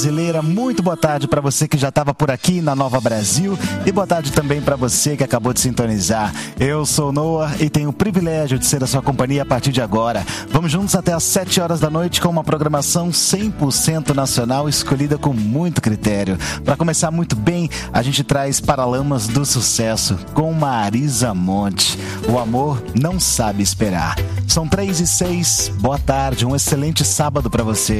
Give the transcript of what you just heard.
Brasileira, muito boa tarde para você que já estava por aqui na Nova Brasil e boa tarde também para você que acabou de sintonizar. Eu sou o Noah e tenho o privilégio de ser a sua companhia a partir de agora. Vamos juntos até às 7 horas da noite com uma programação 100% nacional escolhida com muito critério. Para começar muito bem, a gente traz Paralamas do Sucesso com Marisa Monte. O amor não sabe esperar. São 3h06, boa tarde, um excelente sábado para você.